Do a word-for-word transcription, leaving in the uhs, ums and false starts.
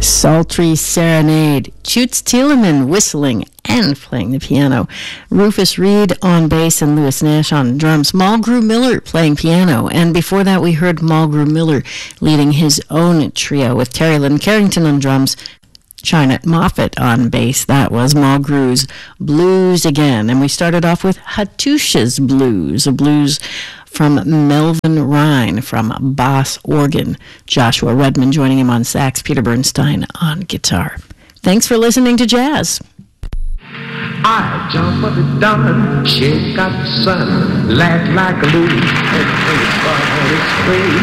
Sultry Serenade. Toots Thielemans whistling and playing the piano. Rufus Reid on bass and Lewis Nash on drums. Mulgrew Miller playing piano. And before that, we heard Mulgrew Miller leading his own trio with Terry Lynn Carrington on drums, China Moffat on bass. That was Mulgrew's Blues Again. And we started off with Hattusha's Blues, a blues from Melvin Rhine from Boss Organ. Joshua Redman joining him on sax, Peter Bernstein on guitar. Thanks for listening to Jazz. I jump up and down, shake out the sun, laugh like a loon, and it's fun, it's free.